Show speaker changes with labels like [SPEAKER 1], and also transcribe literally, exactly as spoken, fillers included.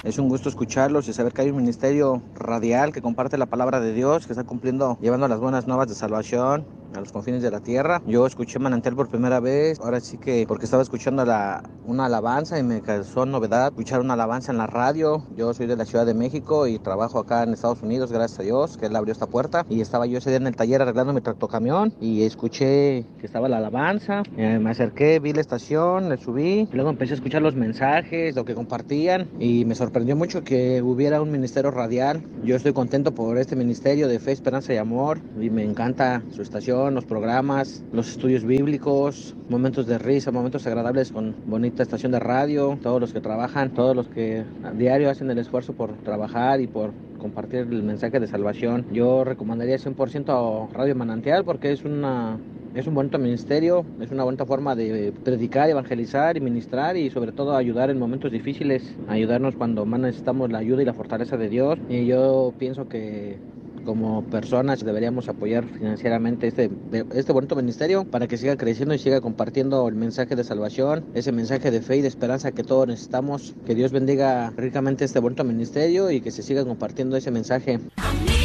[SPEAKER 1] Es un gusto escucharlos y saber que hay un ministerio radial que comparte la palabra de Dios, que está cumpliendo, llevando las buenas nuevas de salvación a los confines de la tierra. Yo escuché Manantial por primera vez, ahora sí que porque estaba escuchando la, una alabanza y me causó novedad escuchar una alabanza en la radio. Yo soy de la Ciudad de México y trabajo acá en Estados Unidos, gracias a Dios, que Él abrió esta puerta. Y estaba yo ese día en el taller arreglando mi tractocamión y escuché que estaba la alabanza. Eh, me acerqué, vi la estación, le subí, y luego empecé a escuchar los mensajes, lo que compartían y me sorprendió mucho que hubiera un ministerio radial. Yo estoy contento por este ministerio de fe, esperanza y amor y me encanta su estación, los programas, los estudios bíblicos, momentos de risa, momentos agradables con bonita estación de radio, todos los que trabajan, todos los que a diario hacen el esfuerzo por trabajar y por compartir el mensaje de salvación. Yo recomendaría cien por ciento Radio Manantial porque es una es un bonito ministerio, es una bonita forma de predicar, evangelizar y ministrar y sobre todo ayudar en momentos difíciles, ayudarnos cuando más necesitamos la ayuda y la fortaleza de Dios. Y yo pienso que como personas deberíamos apoyar financieramente este, este bonito ministerio para que siga creciendo y siga compartiendo el mensaje de salvación, ese mensaje de fe y de esperanza que todos necesitamos. Que Dios bendiga ricamente este bonito ministerio y que se siga compartiendo ese mensaje.